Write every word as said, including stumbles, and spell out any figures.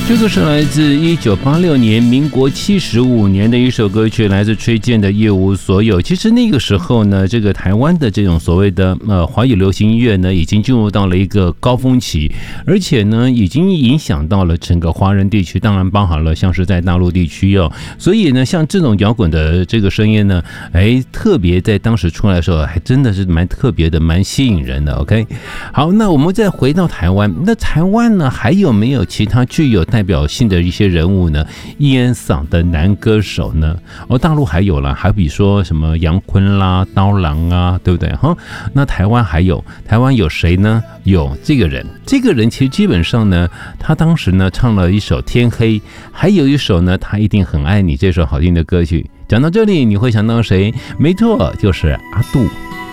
这个是来自一九八六年民国七十五年的一首歌曲，来自崔健的《一无所有》。其实那个时候呢，这个台湾的这种所谓的呃华语流行音乐呢，已经进入到了一个高峰期，而且呢，已经影响到了整个华人地区，当然包含了像是在大陆地区哦。所以呢，像这种摇滚的这个声音呢，哎，特别在当时出来的时候，还真的是蛮特别的，蛮吸引人的。OK， 好，那我们再回到台湾，那台湾呢，还有没有其他具有代表性的一些人物呢？烟嗓的男歌手呢？哦，大陆还有啦，还比说什么杨坤啦、刀郎啊，对不对？哈，那台湾还有，台湾有谁呢？有这个人，这个人其实基本上呢，他当时呢唱了一首《天黑》，还有一首呢，他一定很爱你这首好听的歌曲。讲到这里，你会想到谁？没错，就是阿杜。